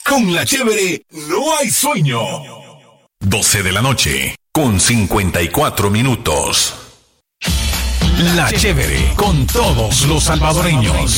Con la chévere no hay sueño. 12 de la noche con 54 minutos. La chévere con todos los salvadoreños.